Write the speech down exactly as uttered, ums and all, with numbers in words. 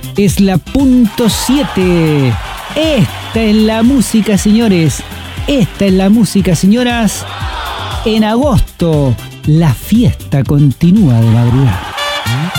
es la punto siete. Esta es la música, señores. Esta es la música, señoras. En agosto, la fiesta continúa de madrugada.